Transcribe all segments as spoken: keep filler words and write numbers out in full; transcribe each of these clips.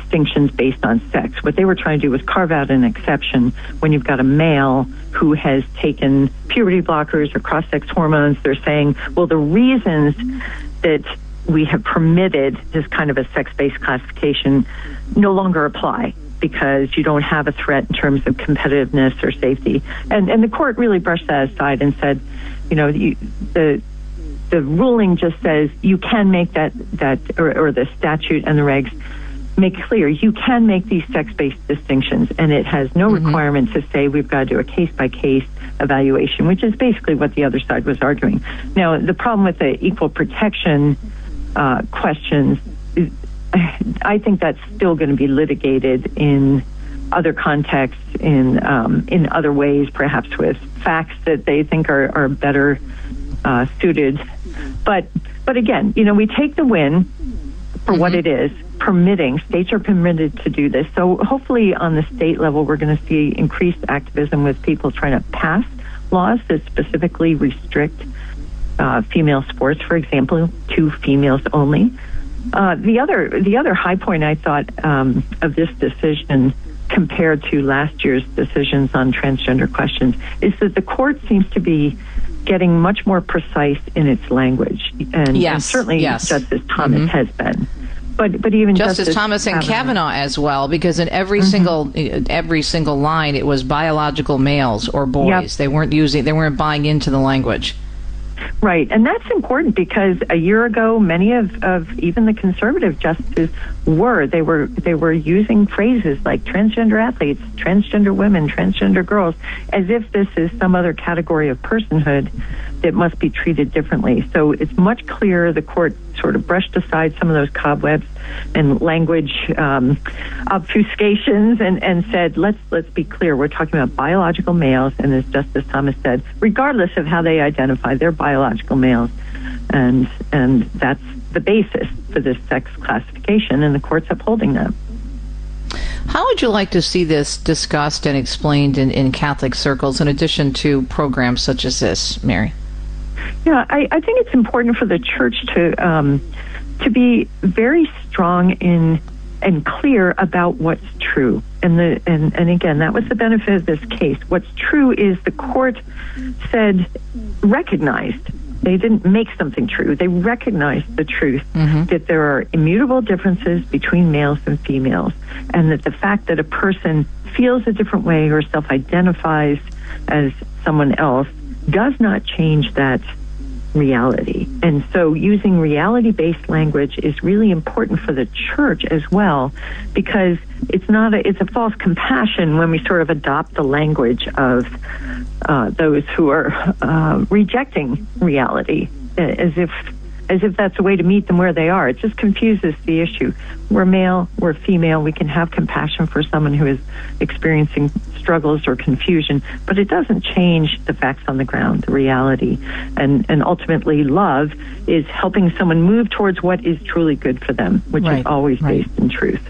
distinctions based on sex. What they were trying to do was carve out an exception when you've got a male who has taken puberty blockers or cross-sex hormones. They're saying, well, the reasons that we have permitted this kind of a sex-based classification no longer apply because you don't have a threat in terms of competitiveness or safety. And and the court really brushed that aside and said, you know, you, the the ruling just says you can make that, that or, or the statute and the regs make clear you can make these sex-based distinctions, and it has no mm-hmm. requirement to say we've got to do a case-by-case evaluation, which is basically what the other side was arguing. Now, the problem with the equal protection uh, questions is, I think that's still going to be litigated in other contexts, in um, in other ways, perhaps with facts that they think are, are better uh, suited. But but again, you know, we take the win for mm-hmm. what it is. Permitting, states are permitted to do this. So hopefully on the state level, we're going to see increased activism with people trying to pass laws that specifically restrict uh, female sports, for example, to females only. Uh, the other the other high point I thought um, of this decision compared to last year's decisions on transgender questions is that the court seems to be getting much more precise in its language. And, yes, and certainly yes. Justice Thomas mm-hmm. has been. But but even Justice, Justice Thomas and Kavanaugh. Kavanaugh as well, because in every mm-hmm. single every single line it was biological males or boys. Yep. They weren't using they weren't buying into the language. Right, and that's important because a year ago, many of, of even the conservative justices were they were they were using phrases like transgender athletes, transgender women, transgender girls, as if this is some other category of personhood that must be treated differently. So it's much clearer. The court sort of brushed aside some of those cobwebs and language um, obfuscations and, and said, let's let's be clear. We're talking about biological males, and as Justice Thomas said, regardless of how they identify, they're biological males, and and that's the basis for this sex classification, and the court's upholding that. How would you like to see this discussed and explained in, in Catholic circles, in addition to programs such as this, Mary? Yeah, I, I think it's important for the church to um, to be very strong in and clear about what's true. And the and, and again, that was the benefit of this case. What's true is the court said, recognized. They didn't make something true. They recognized the truth mm-hmm. that there are immutable differences between males and females, and that the fact that a person feels a different way or self-identifies as someone else does not change that reality. And so using reality-based language is really important for the church as well, because it's not a, it's a false compassion when we sort of adopt the language of uh, those who are uh, rejecting reality as if as if that's a way to meet them where they are. It just confuses the issue. We're male, we're female, we can have compassion for someone who is experiencing struggles or confusion, but it doesn't change the facts on the ground, the reality. And and ultimately, love is helping someone move towards what is truly good for them, which right. is always right. based in truth.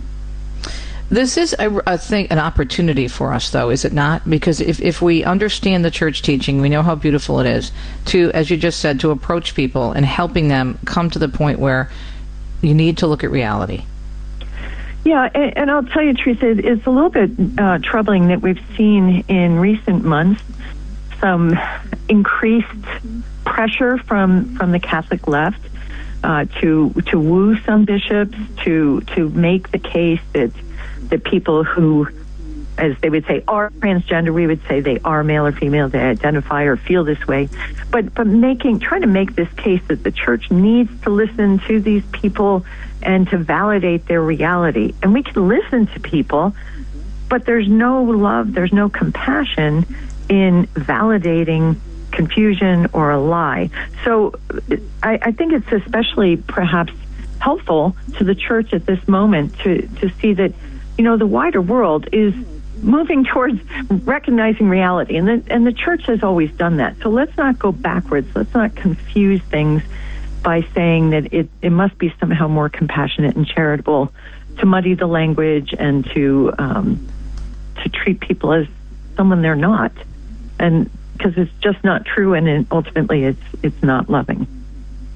This is, a, a thing, an opportunity for us, though, is it not? Because if, if we understand the church teaching, we know how beautiful it is, to, as you just said, to approach people and helping them come to the point where you need to look at reality. Yeah, and, and I'll tell you, Teresa, it's a little bit uh, troubling that we've seen in recent months some increased pressure from, from the Catholic left uh, to to woo some bishops, to to make the case that that people who, as they would say, are transgender, we would say they are male or female, they identify or feel this way. But but making, trying to make this case that the church needs to listen to these people and to validate their reality. And we can listen to people, but there's no love, there's no compassion in validating confusion or a lie. So I, I think it's especially perhaps helpful to the church at this moment to, to see that, you know, the wider world is moving towards recognizing reality, and the, and the church has always done that. So let's not go backwards. Let's not confuse things by saying that it, it must be somehow more compassionate and charitable to muddy the language and to um, to treat people as someone they're not, and because it's just not true, and it, ultimately it's it's not loving.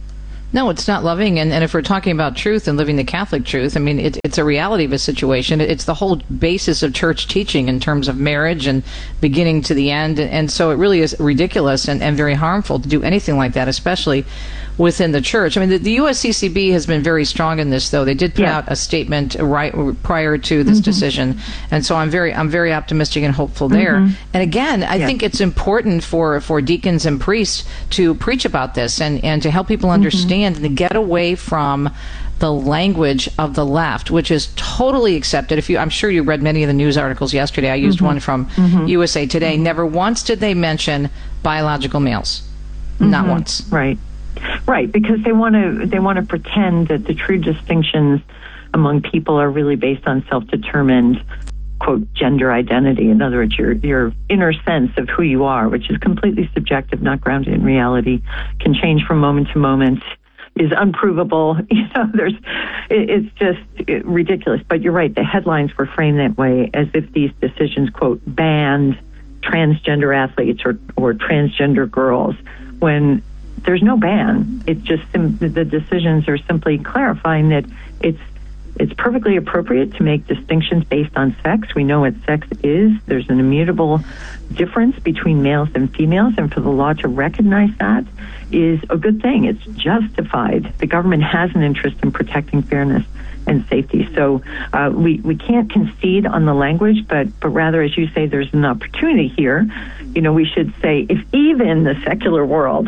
No, it's not loving. And, and if we're talking about truth and living the Catholic truth, I mean, it, it's a reality of a situation. It's the whole basis of church teaching in terms of marriage and beginning to the end. And, and so it really is ridiculous and, and very harmful to do anything like that, especially within the church. I mean, the, the U S C C B has been very strong in this, though. They did put yeah. out a statement right prior to this mm-hmm. decision, and so I'm very, I'm very optimistic and hopeful there. Mm-hmm. And again, I yeah. think it's important for, for deacons and priests to preach about this and, and to help people understand mm-hmm. and to get away from the language of the left, which is totally accepted. If you, I'm sure you read many of the news articles yesterday. I used mm-hmm. one from mm-hmm. U S A Today. Mm-hmm. Never once did they mention biological males. Mm-hmm. Not once. Right. Right, because they want to they want to pretend that the true distinctions among people are really based on self-determined, quote, gender identity. In other words, your your inner sense of who you are, which is completely subjective, not grounded in reality, can change from moment to moment, is unprovable. You know, there's it, it's just ridiculous. But you're right, the headlines were framed that way, as if these decisions, quote, banned transgender athletes or, or transgender girls, when there's no ban. It's just sim- the decisions are simply clarifying that it's it's perfectly appropriate to make distinctions based on sex. We know what sex is. There's an immutable difference between males and females, and for the law to recognize that is a good thing. It's justified. The government has an interest in protecting fairness and safety. So uh, we, we can't concede on the language, but, but rather, as you say, there's an opportunity here. You know, we should say, if even the secular world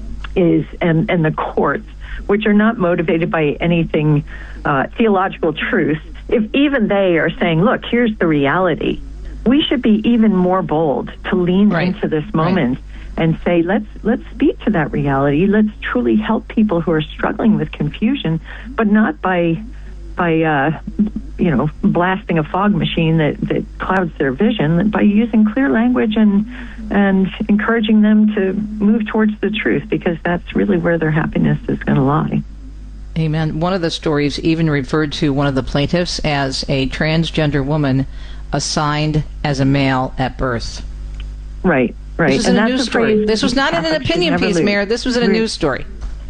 is, and, and the courts, which are not motivated by anything uh, theological truth, if even they are saying, look, here's the reality, we should be even more bold to lean right. into this moment right. and say, let's let's speak to that reality. Let's truly help people who are struggling with confusion, but not by by uh, you know blasting a fog machine that, that clouds their vision, by using clear language and and encouraging them to move towards the truth, because that's really where their happiness is going to lie. Amen. One of the stories even referred to one of the plaintiffs as a transgender woman assigned as a male at birth. Right, right. This was in a news story. This was not in an opinion piece, Mayor. This was in a news story.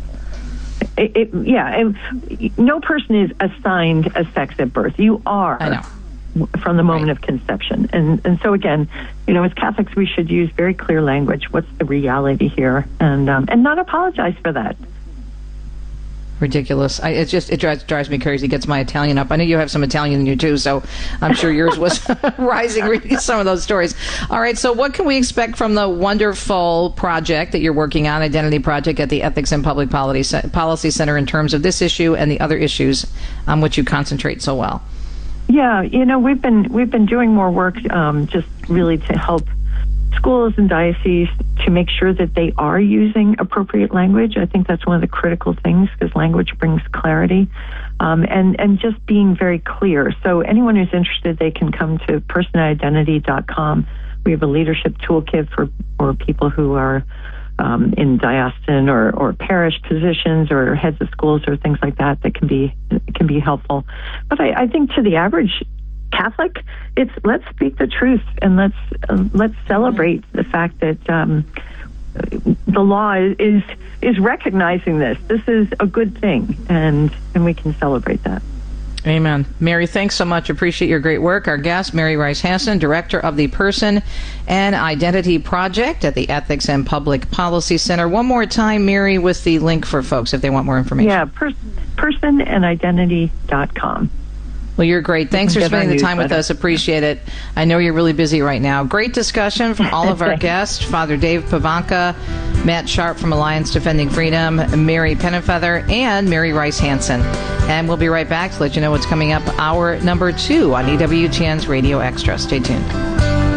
It, it, yeah, and no person is assigned a sex at birth. You are. I know. From the moment right. of conception. And and so again, you know, as Catholics, we should use very clear language. What's the reality here? And um, and not apologize for that. Ridiculous. I, it's just, it drives, drives me crazy. It gets my Italian up. I know you have some Italian in you too, so I'm sure yours was rising reading some of those stories. All right, so what can we expect from the wonderful project that you're working on, Identity Project, at the Ethics and Public Policy Policy Center, in terms of this issue and the other issues on which you concentrate so well? Yeah, you know, we've been we've been doing more work um, just really to help schools and dioceses to make sure that they are using appropriate language. I think that's one of the critical things, because language brings clarity, um, and, and just being very clear. So anyone who's interested, they can come to person identity dot com. We have a leadership toolkit for, for people who are um, in diocesan or, or parish positions or heads of schools or things like that that can be can be helpful. But I, I think to the average Catholic, it's let's speak the truth, and let's uh, let's celebrate the fact that um, the law is is recognizing this. This is a good thing, and and we can celebrate that. Amen. Mary, thanks so much. Appreciate your great work. Our guest, Mary Rice Hasson, Director of the Person and Identity Project at the Ethics and Public Policy Center. One more time, Mary, with the link for folks if they want more information. Yeah, per- person and identity dot com. Well, you're great. Thanks for spending the time with us. Appreciate it. I know you're really busy right now. Great discussion from all of our guests, Father Dave Pivonka, Matt Sharp from Alliance Defending Freedom, Mary Pennyfeather, and Mary Rice Hasson. And we'll be right back to let you know what's coming up hour number two on E W T N's Radio Extra. Stay tuned.